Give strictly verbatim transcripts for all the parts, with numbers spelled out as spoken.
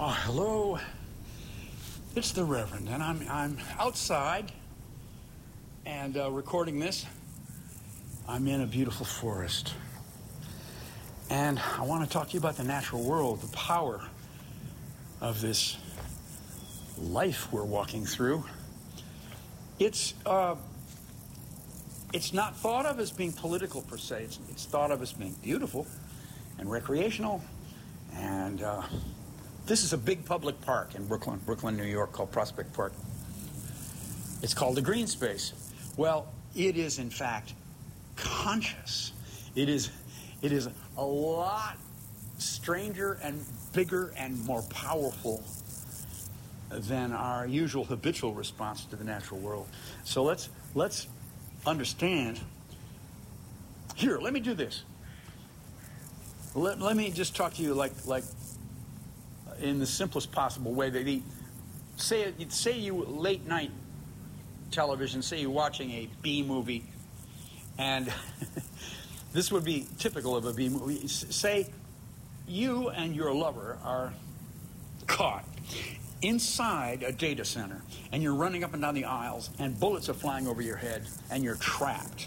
Oh, hello. It's the Reverend, and I'm I'm outside and uh, recording this. I'm in a beautiful forest, and I want to talk to you about the natural world, the power of this life we're walking through. It's uh, it's not thought of as being political per se. It's, it's thought of as being beautiful and recreational, and uh, this is a big public park in Brooklyn, Brooklyn, New York, called Prospect Park. It's called a green space. Well, it is in fact conscious. It is, it is a lot stranger and bigger and more powerful than our usual habitual response to the natural world. So let's let's understand. Here, let me do this. Let, let me just talk to you like like in the simplest possible way that he say say you late night television, say you're watching a B movie, and this would be typical of a B movie. Say you and your lover are caught inside a data center, and you're running up and down the aisles, and bullets are flying over your head, and you're trapped.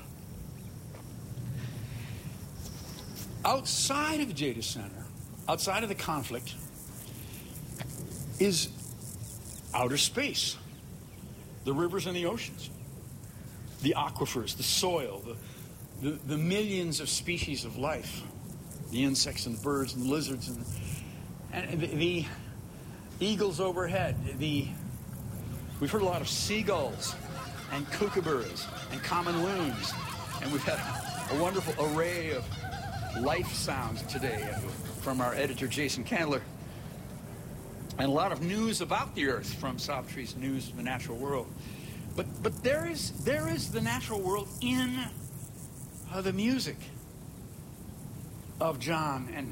Outside of the data center, outside of the conflict, is outer space. The rivers and the oceans, the aquifers, the soil, the, the, the millions of species of life, the insects and the birds and the lizards and, and the, the eagles overhead. The, we've heard a lot of seagulls and kookaburras and common loons, and we've had a wonderful array of life sounds today from our editor, Jason Candler, and a lot of news about the Earth from Savitree's News of the Natural World. But but there is there is the natural world in uh, the music of John and